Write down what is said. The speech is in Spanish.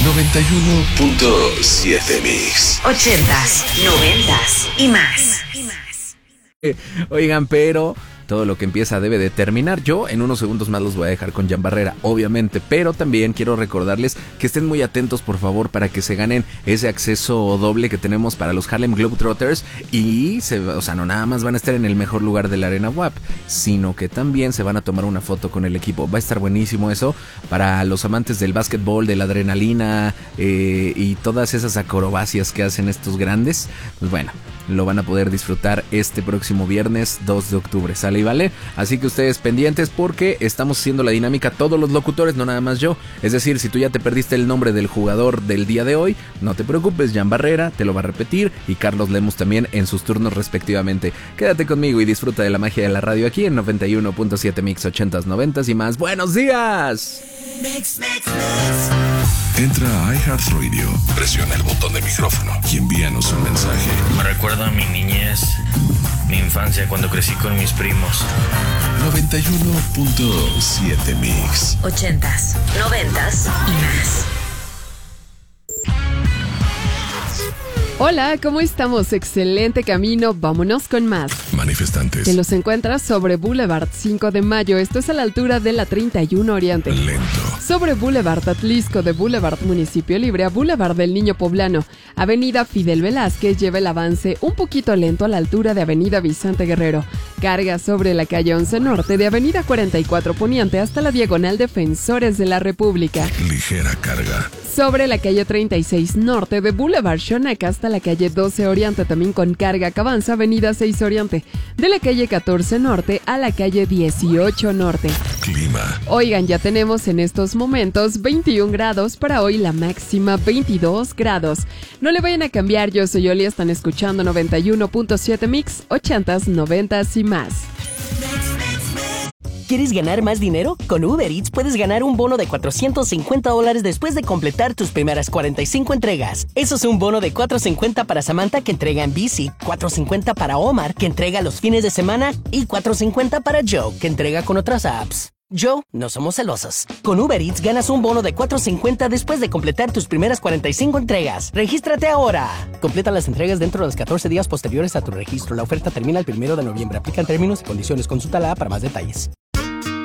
91.7 Mix. 80s, 90s y más. Oigan, pero todo lo que empieza debe de terminar. Yo en unos segundos más los voy a dejar con Jan Barrera, obviamente, pero también quiero recordarles que estén muy atentos, por favor, para que se ganen ese acceso doble que tenemos para los Harlem Globetrotters y, no nada más van a estar en el mejor lugar de la Arena WAP, sino que también se van a tomar una foto con el equipo. Va a estar buenísimo eso para los amantes del básquetbol, de la adrenalina y todas esas acrobacias que hacen estos grandes. Pues bueno, lo van a poder disfrutar este próximo viernes 2 de octubre, ¿sale y vale? Así que ustedes pendientes porque estamos haciendo la dinámica todos los locutores, no nada más yo. Es decir, si tú ya te perdiste el nombre del jugador del día de hoy, no te preocupes, Jan Barrera te lo va a repetir y Carlos Lemus también en sus turnos respectivamente. Quédate conmigo y disfruta de la magia de la radio aquí en 91.7 Mix 80s, 90s y más. ¡Buenos días! Entra a iHeartRadio, presiona el botón de micrófono y envíanos un mensaje. Me recuerda a mi niñez, mi infancia cuando crecí con mis primos. 91.7 Mix. 80s, 90s y más. Hola, ¿cómo estamos? Excelente camino, vámonos con más. Manifestantes. Te los encuentras sobre Boulevard 5 de Mayo, esto es a la altura de la 31 Oriente. Lento. Sobre Boulevard Atlisco, de Boulevard Municipio Libre a Boulevard del Niño Poblano. Avenida Fidel Velázquez lleva el avance un poquito lento a la altura de Avenida Vicente Guerrero. Carga sobre la calle 11 Norte de Avenida 44 Poniente hasta la diagonal Defensores de la República. Ligera carga. Sobre la calle 36 Norte de Boulevard Xonaca hasta la calle 12 Oriente, también con carga que avanza Avenida 6 Oriente. De la calle 14 Norte a la calle 18 Norte. Clima. Oigan, ya tenemos en estos momentos 21 grados, para hoy la máxima 22 grados. No le vayan a cambiar, yo soy Oli, están escuchando 91.7 Mix, 80s, 90s y más. ¿Quieres ganar más dinero? Con Uber Eats puedes ganar un bono de $450 después de completar tus primeras 45 entregas. Eso es un bono de $450 para Samantha, que entrega en bici, $450 para Omar, que entrega los fines de semana, y $450 para Joe, que entrega con otras apps. Joe, no somos celosos. Con Uber Eats ganas un bono de $450 después de completar tus primeras 45 entregas. ¡Regístrate ahora! Completa las entregas dentro de los 14 días posteriores a tu registro. La oferta termina el 1 de noviembre. Aplican términos y condiciones. Consulta la app para más detalles.